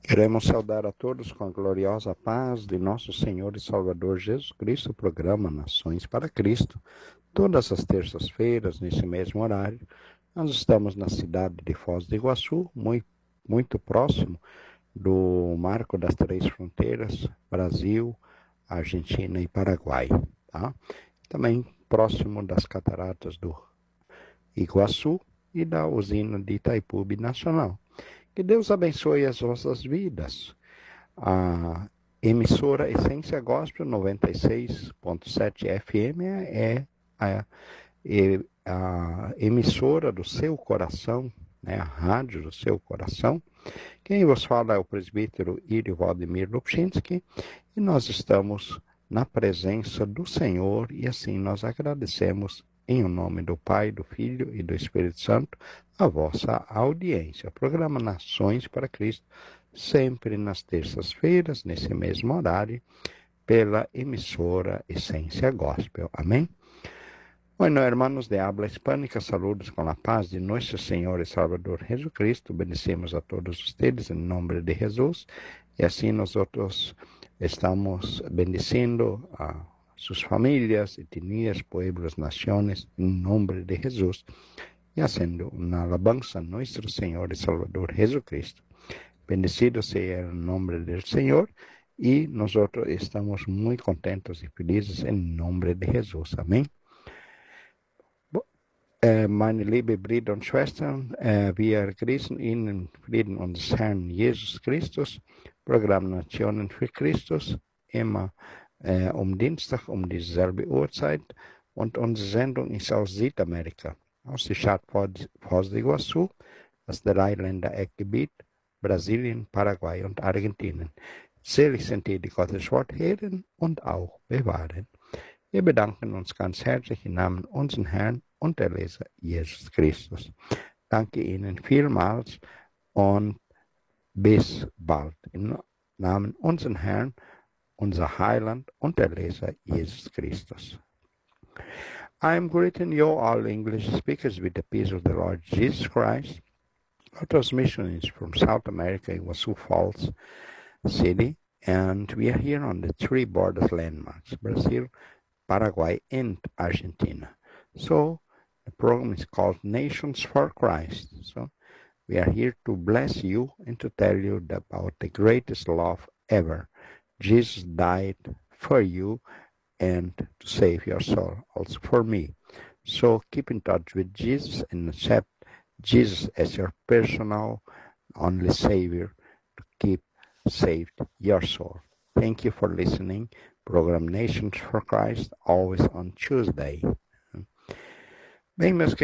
Queremos saudar a todos com a gloriosa paz de nosso Senhor e Salvador Jesus Cristo, programa Nações para Cristo. Todas as terças-feiras, nesse mesmo horário, nós estamos na cidade de Foz do Iguaçu, muito próximo do Marco das Três Fronteiras, Brasil, Argentina e Paraguai. Tá? Também próximo das Cataratas do Iguaçu e da usina de Itaipu Nacional. Que Deus abençoe as vossas vidas. A emissora Essência Gospel 96.7 FM é a emissora do seu coração, né? A rádio do seu coração. Quem vos fala é o presbítero Írio Valdemir Lubchinski e nós estamos na presença do Senhor e assim nós agradecemos em nome do Pai, do Filho e do Espírito Santo a vossa audiência. O programa Nações para Cristo, sempre nas terças-feiras, nesse mesmo horário, pela emissora Essência Gospel. Amém? Bueno, hermanos de habla hispánica, saludos con la paz de nuestro Señor y Salvador Jesucristo. Bendecimos a todos ustedes en nombre de Jesús. Y así nosotros estamos bendiciendo a sus familias, etnias, pueblos, naciones, en nombre de Jesús. Y haciendo una alabanza a nuestro Señor y Salvador Jesucristo. Bendecido sea el nombre del Señor. Y nosotros estamos muy contentos y felices en nombre de Jesús. Amén. Meine liebe Brüder und Schwestern, wir grüßen Ihnen im Frieden unseres Herrn Jesus Christus, Programm Nationen für Christus, immer Dienstag dieselbe Uhrzeit und unsere Sendung ist aus Südamerika, aus der Stadt Foz do Iguaçu, das Dreiländereckgebiet, Brasilien, Paraguay und Argentinien. Selig sind die Gottes Wort hören und auch bewahren. Wir bedanken uns ganz herzlich im Namen unseres Herrn und der Leser Jesus Christus. Danke Ihnen vielmals und bis bald. Im Namen unseres Herrn, unser Heiland und der Leser Jesus Christus. I am greeting you all English speakers with the peace of the Lord Jesus Christ. Our transmission is from South America, Iguaçu Falls City, and we are here on the three border landmarks, Brazil, Paraguay, and Argentina. So the program is called Nations for Christ. So we are here to bless you and to tell you about the greatest love ever. Jesus died for you and to save your soul, also for me. So keep in touch with Jesus and accept Jesus as your personal, only Savior to keep saved your soul. Thank you for listening. Program Nations for Christ, always on Tuesday. Bem, meus